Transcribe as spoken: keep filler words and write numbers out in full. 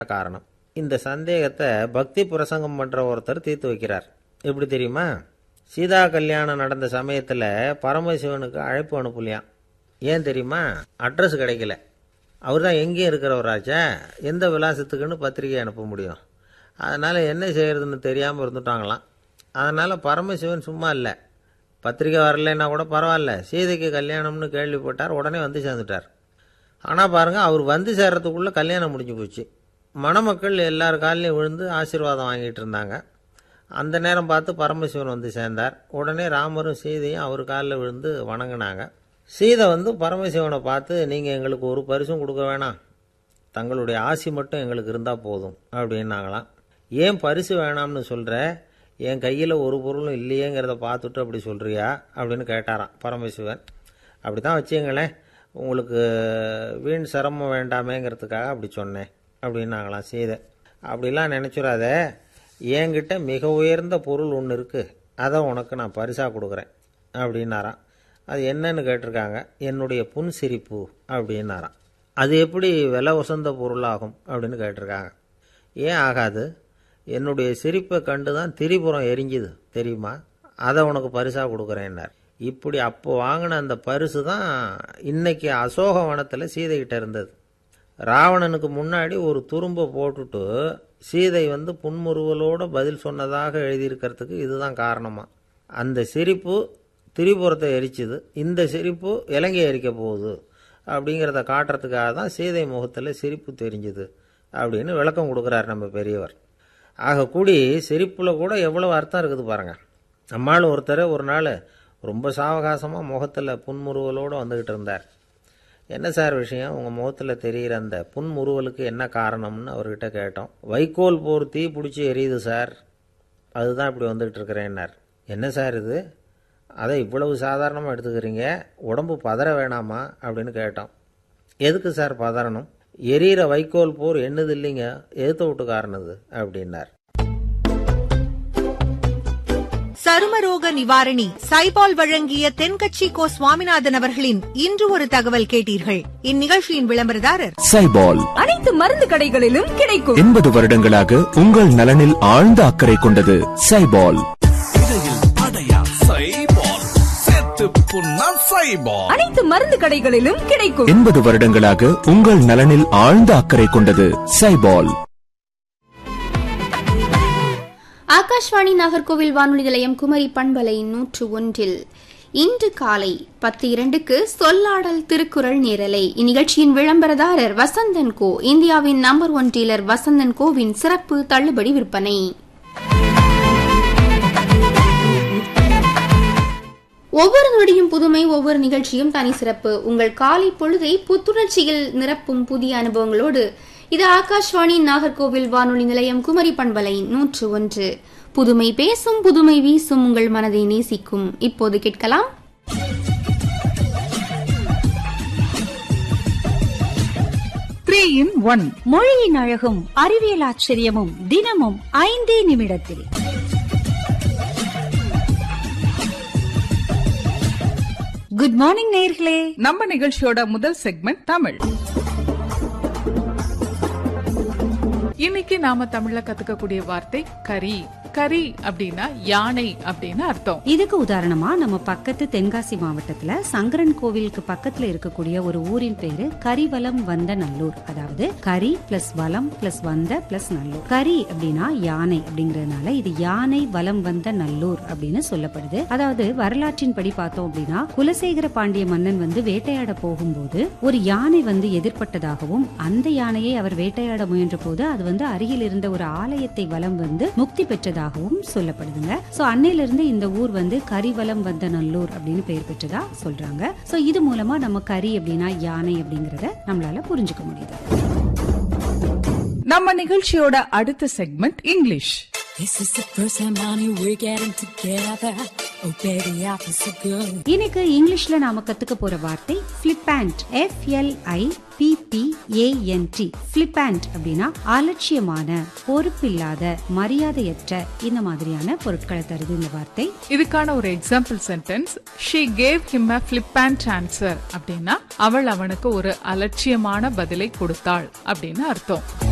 காரணம். இந்த சந்தேகத்தை பக்தி பிரசங்கம் பண்ற ஒருத்தர் தீர்த்து வைக்கிறார். எப்படி தெரியுமா? சீதா கல்யாணம் நடந்த சமயத்தில் பரமசிவனுக்கு அழைப்பு அனுப்பலையாம். ஏன் தெரியுமா? அட்ரஸ் கிடைக்கல. அவர் தான் எங்கேயும் இருக்கிறவராச்சா, எந்த விலாசத்துக்குன்னு பத்திரிகை அனுப்ப முடியும். அதனால் என்ன செய்கிறதுன்னு தெரியாமல் இருந்துட்டாங்களாம். அதனால் பரமசிவன் சும்மா இல்லை, பத்திரிக்கை வரலைன்னா கூட பரவாயில்ல, சீதைக்கு கல்யாணம்னு கேள்விப்பட்டார், உடனே வந்து சேர்ந்துட்டார். ஆனால் பாருங்கள், அவர் வந்து சேர்றதுக்குள்ளே கல்யாணம் முடிஞ்சு போச்சு. மணமக்கள் எல்லார் காலையும் விழுந்து ஆசீர்வாதம் வாங்கிட்டு இருந்தாங்க. அந்த நேரம் பார்த்து பரமசிவன் வந்து சேர்ந்தார். உடனே ராமரும் சீதையும் அவர் காலில் விழுந்து வணங்கினாங்க. சீதை வந்து பரமசிவனை பார்த்து, நீங்கள் எங்களுக்கு ஒரு பரிசும் கொடுக்க வேணாம், தங்களுடைய ஆசி மட்டும் எங்களுக்கு இருந்தால் போதும் அப்படின்னாங்களாம். ஏன் பரிசு வேணாம்னு சொல்கிற, என் கையில் ஒரு பொருளும் இல்லையேங்கிறத பார்த்துட்டு அப்படி சொல்கிறியா அப்படின்னு கேட்டாராம் பரமசிவன். அப்படி தான் வச்சுங்களேன், உங்களுக்கு வீண் சிரமம் வேண்டாமேங்கிறதுக்காக அப்படி சொன்னேன் அப்படின்னாங்களாம் சீதை. அப்படிலாம் நினச்சிடாத, என்கிட்ட மிக உயர்ந்த பொருள் ஒன்று இருக்குது, அதை உனக்கு நான் பரிசாக கொடுக்குறேன் அப்படின்னாராம். அது என்னன்னு கேட்டிருக்காங்க. என்னுடைய புன் சிரிப்பு அப்படின்னாராம். அது எப்படி விலை உசந்த பொருளாகும் அப்படின்னு கேட்டிருக்காங்க. ஏன் ஆகாது? என்னுடைய சிரிப்பை கண்டு தான் திரிபுரம் எரிஞ்சுது தெரியுமா, அதை உனக்கு பரிசாக கொடுக்குறேன்னார். இப்படி அப்போ வாங்கின அந்த பரிசு தான் இன்னைக்கு அசோகவனத்தில் சீதைகிட்ட இருந்தது. ராவணனுக்கு முன்னாடி ஒரு துரும்பை போட்டுட்டு சீதை வந்து புன்முறுவலோடு பதில் சொன்னதாக எழுதியிருக்கிறதுக்கு இதுதான் காரணமா. அந்த சிரிப்பு திரிபுரத்தை எரிச்சுது, இந்த சிரிப்பு இலங்கை எரிக்க போகுது அப்படிங்கிறத காட்டுறதுக்காக தான் சீதை முகத்தில் சிரிப்பு தெரிஞ்சுது அப்படின்னு விளக்கம் கொடுக்குறார் நம்ம பெரியவர். ஆக கூடி சிரிப்பில் கூட எவ்வளோ அர்த்தம் இருக்குது பாருங்கள். நம்மால் ஒருத்தர் ஒரு நாள் ரொம்ப சாவகாசமாக முகத்தில் புன்முறுவலோடு வந்துக்கிட்டு இருந்தார். என்ன சார் விஷயம், உங்கள் முகத்தில் தெரிகிற அந்த புன்முறுவலுக்கு என்ன காரணம்னு அவர்கிட்ட கேட்டோம். வைக்கோல் போர் தீ பிடிச்சி எரியுது சார், அதுதான் இப்படி வந்துக்கிட்டு இருக்கிறேன்னார். என்ன சார் இது, அதை இவ்வளவு சாதாரணமாக எடுத்துக்கிறீங்க, உடம்பு பதற வேணாமா அப்படின்னு கேட்டோம். எதுக்கு சார் பதறணும், எரியிற வைக்கோல் போர் என்னது இல்லைங்க, எதுத்த வீட்டுக்காரனது அப்படின்னார். சருமரோக நிவாரணி சைபால் வழங்கிய தென்கட்சி கோ சுவாமிநாதன் அவர்களின் இன்று ஒரு தகவல் கேட்டீர்கள். இந்நிகழ்ச்சியின் விளம்பரதாரர் சைபால். அனைத்து மருந்து கடைகளிலும் கிடைக்கும். எண்பது வருடங்களாக உங்கள் நலனில் ஆழ்ந்த அக்கறை கொண்டது சைபால். அனைத்து மருந்து கடைகளிலும் கிடைக்கும். எண்பது வருடங்களாக உங்கள் நலனில் ஆழ்ந்த அக்கறை கொண்டது சைபால். ஆகாஷ்வாணி நாகர்கோவில் வானொலி நிலையம் குமரி பண்பலை நூற்று ஒன்றில் இன்று காலை பத்து இரண்டுக்கு சொல்லாடல் திருக்குறள் நேரலை. இந்நிகழ்ச்சியின் விளம்பரதாரர் வசந்தன் கோ, இந்தியாவின் number one dealer Vasanthan CoWIN சிறப்பு தள்ளுபடி விற்பனை. ஒவ்வொரு நொடியும் புதுமை, ஒவ்வொரு நிகழ்ச்சியும் தனி சிறப்பு. உங்கள் காலை பொழுதை புத்துணர்ச்சியில் நிரப்பும் புதிய அனுபவங்களோடு இது ஆகாஷ்வாணி நாகர்கோவில் வானொலி நிலையம் குமரி பண்பலை நூற்று ஒன்று. புதுமை பேசும், புதுமை வீசும், உங்கள் மனதை நேசிக்கும். இப்போது கேட்கலாம் த்ரீ இன் ஒன். மொழியின் அழகும் அறிவியல் ஆச்சரியமும் தினமும் ஐந்தே நிமிடத்தில். குட் மார்னிங் நேயர்களே. நம்ம நிகழ்ச்சியோட முதல் செக்மெண்ட் தமிழ். இன்னைக்கு நாம தமிழ்ல கத்துக்கக்கூடிய வார்த்தை கரி. கரி அப்படின்னா யானை அப்படின்னு அர்த்தம். இதுக்கு உதாரணமா நம்ம பக்கத்து தென்காசி மாவட்டத்துல சங்கரன் கோவிலுக்கு பக்கத்துல இருக்கக்கூடிய ஒரு ஊரின் பேரு கரிவலம் வந்த நல்லூர். அதாவது கரி பிளஸ் வலம் பிளஸ் வந்த பிளஸ் நல்லூர். கரி அப்படின்னா யானை அப்படிங்கறதுனால இது யானை வலம் வந்த நல்லூர் அப்படின்னு சொல்லப்படுது. அதாவது வரலாற்றின் படி பார்த்தோம் அப்படின்னா குலசேகர பாண்டிய மன்னன் வந்து வேட்டையாட போகும்போது ஒரு யானை வந்து எதிர்பட்டதாகவும் அந்த யானையை அவர் வேட்டையாட முயன்ற போது அது வந்து அருகில் இருந்த ஒரு ஆலயத்தை வலம் வந்து முக்தி பெற்றதாக சொல்லப்படுதுங்க. சோ அன்னையில இருந்து இந்த ஊர் வந்து கரிவலம் வந்த நல்லூர் அப்படின்னு பெயர் பெற்றதா சொல்றாங்க. சோ இது மூலமா நம்ம கரி அப்படின்னா யானை அப்படிங்கறத நம்மளால புரிஞ்சுக்க முடியுது. நம்ம நிகழ்ச்சியோட அடுத்த செக்மெண்ட் இங்கிலீஷ். இன்னைக்கு இங்கிலீஷ்ல நாம கத்துக்க போற வார்த்தை பிளிப்பாண்ட். F L I P B A N D. பிளிப்பாண்ட் அப்படின்னா அலட்சியமான, பொறுப்பில்லாத, மரியாதையற்ற இந்த மாதிரியான பொருட்களை தருது இந்த வார்த்தை. இதுக்கான ஒரு example sentence, she gave him a flippant answer அப்படின்னா அவள் அவனுக்கு ஒரு அலட்சியமான பதிலை கொடுத்தாள் அப்படின்னு அர்த்தம்.